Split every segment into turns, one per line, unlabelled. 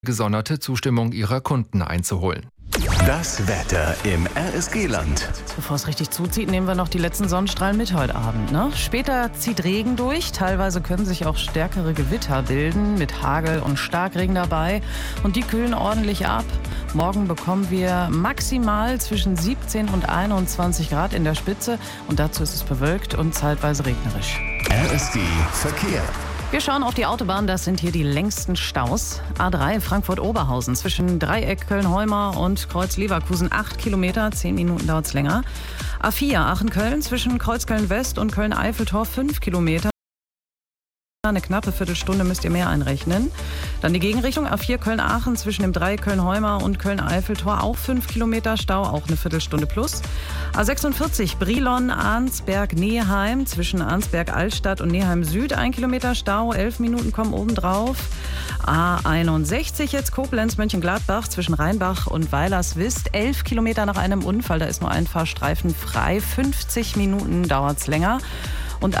gesonderte Zustimmung ihrer Kunden einzuholen.
Das Wetter im RSG-Land.
Bevor es richtig zuzieht, nehmen wir noch die letzten Sonnenstrahlen mit heute Abend. Ne? Später zieht Regen durch. Teilweise können sich auch stärkere Gewitter bilden, mit Hagel und Starkregen dabei. Und die kühlen ordentlich ab. Morgen bekommen wir maximal zwischen 17 und 21 Grad in der Spitze. Und dazu ist es bewölkt und zeitweise regnerisch.
RSG Verkehr.
Wir schauen auf die Autobahn, das sind hier die längsten Staus. A3 Frankfurt-Oberhausen zwischen Dreieck Köln-Heumar und Kreuz-Leverkusen 8 Kilometer, 10 Minuten dauert es länger. A4 Aachen-Köln zwischen Kreuzköln-West und Köln-Eiffeltor 5 Kilometer. Eine knappe Viertelstunde müsst ihr mehr einrechnen. Dann die Gegenrichtung A4 Köln-Aachen zwischen dem Dreieck Köln-Heumar und Köln-Eiffeltor auch 5 Kilometer Stau, auch eine Viertelstunde plus. A46 Brilon-Arnsberg-Neheim zwischen Arnsberg-Altstadt und Neheim-Süd 1 Kilometer Stau, 11 Minuten kommen obendrauf. A61 jetzt Koblenz-Mönchengladbach zwischen Rheinbach und Weilerswist 11 Kilometer nach einem Unfall, da ist nur ein Fahrstreifen frei, 50 Minuten dauert es länger. Und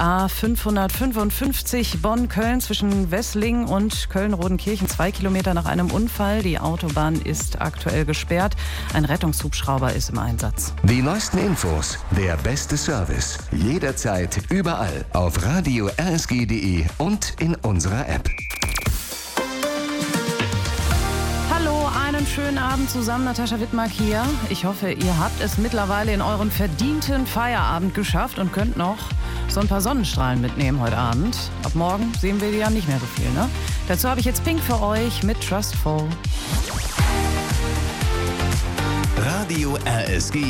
A555 Bonn-Köln zwischen Wesslingen und Köln-Rodenkirchen 2 Kilometer nach einem Unfall. Die Autobahn ist aktuell gesperrt. Ein Rettungshubschrauber ist im Einsatz.
Die neuesten Infos, der beste Service. Jederzeit, überall auf radio rsg.de und in unserer App.
Hallo, einen schönen Abend zusammen. Natascha Wittmark hier. Ich hoffe, ihr habt es mittlerweile in euren verdienten Feierabend geschafft und könnt noch so ein paar Sonnenstrahlen mitnehmen heute Abend. Ab morgen sehen wir die ja nicht mehr so viel, ne? Dazu habe ich jetzt Pink für euch mit Trustful.
Radio RSG